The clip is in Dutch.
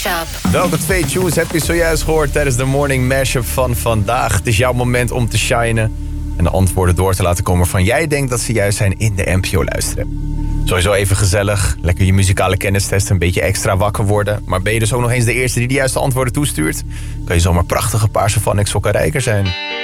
Mashup. Welke 2 tunes heb je zojuist gehoord tijdens de Morning Mashup van vandaag? Het is jouw moment om te shinen en de antwoorden door te laten komen waarvan jij denkt dat ze juist zijn in de NPO Luisteren. Sowieso even gezellig, lekker je muzikale kennis testen, een beetje extra wakker worden. Maar ben je dus ook nog eens de eerste die de juiste antwoorden toestuurt? Kan je zomaar prachtige paarse Vanex sokken rijker zijn.